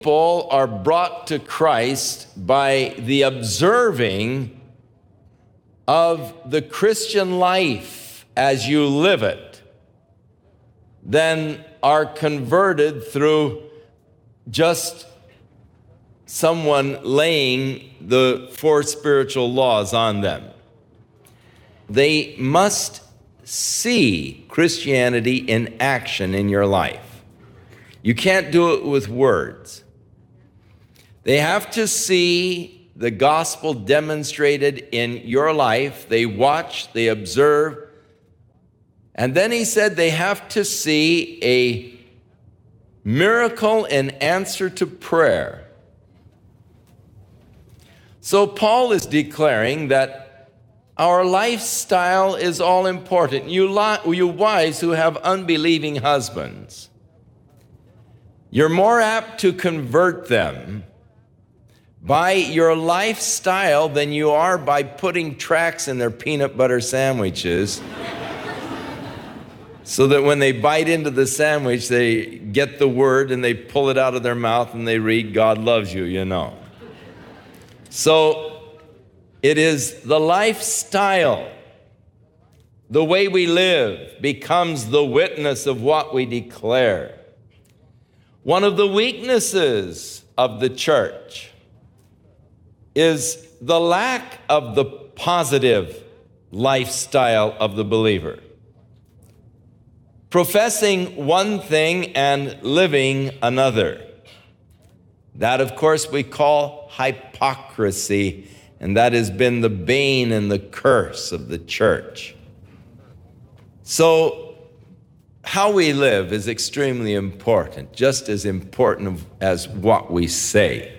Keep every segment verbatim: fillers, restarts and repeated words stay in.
People are brought to Christ by the observing of the Christian life as you live it, then are converted through just someone laying the four spiritual laws on them. They must see Christianity in action in your life. You can't do it with words. They have to see the gospel demonstrated in your life. They watch, they observe. And then he said they have to see a miracle in answer to prayer. So Paul is declaring that our lifestyle is all important. You, li- you wives who have unbelieving husbands, you're more apt to convert them by your lifestyle than you are by putting tracks in their peanut butter sandwiches so that when they bite into the sandwich, they get the word and they pull it out of their mouth and they read, God loves you, you know. So it is the lifestyle, the way we live becomes the witness of what we declare. One of the weaknesses of the church is the lack of the positive lifestyle of the believer. Professing one thing and living another. That, of course, we call hypocrisy, and that has been the bane and the curse of the church. So, how we live is extremely important, just as important as what we say.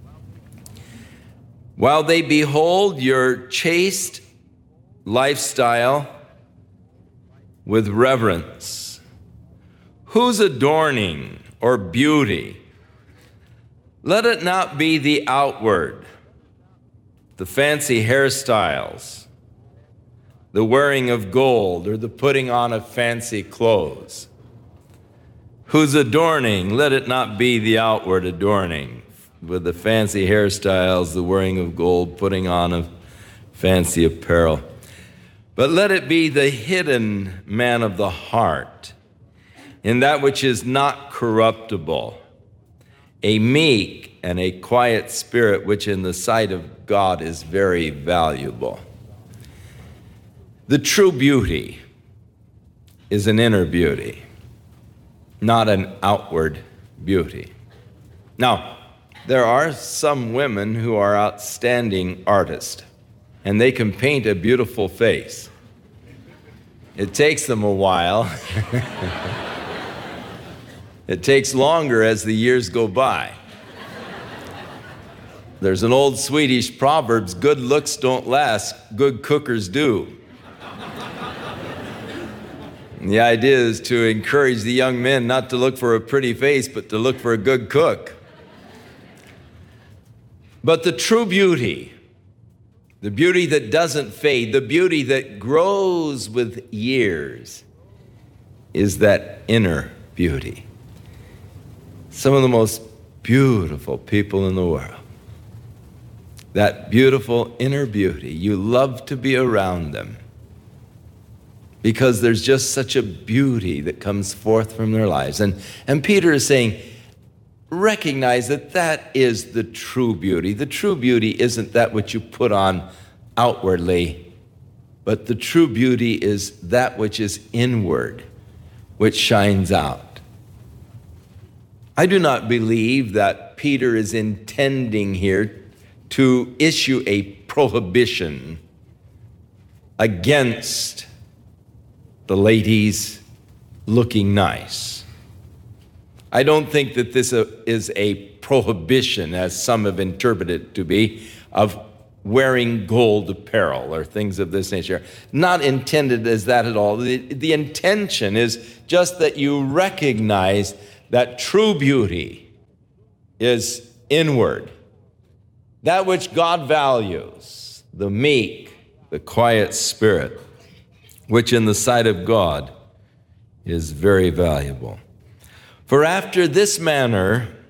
While they behold your chaste lifestyle with reverence, whose adorning or beauty, let it not be the outward, the fancy hairstyles, the wearing of gold, or the putting on of fancy clothes. Whose adorning, let it not be the outward adorning, with the fancy hairstyles, the wearing of gold, putting on of fancy apparel. But let it be the hidden man of the heart, in that which is not corruptible, a meek and a quiet spirit, which in the sight of God is very valuable. The true beauty is an inner beauty, not an outward beauty. Now, there are some women who are outstanding artists, and they can paint a beautiful face. It takes them a while. It takes longer as the years go by. There's an old Swedish proverb, good looks don't last, good cookers do. And the idea is to encourage the young men not to look for a pretty face, but to look for a good cook. But the true beauty, the beauty that doesn't fade, the beauty that grows with years, is that inner beauty. Some of the most beautiful people in the world. That beautiful inner beauty, you love to be around them because there's just such a beauty that comes forth from their lives. And, and Peter is saying, recognize that that is the true beauty. The true beauty isn't that which you put on outwardly, but the true beauty is that which is inward, which shines out. I do not believe that Peter is intending here to issue a prohibition against the ladies looking nice. I don't think that this is a prohibition, as some have interpreted it to be, of wearing gold apparel or things of this nature. Not intended as that at all. The, the intention is just that you recognize that true beauty is inward. That which God values, the meek, the quiet spirit, which in the sight of God is very valuable. For after this manner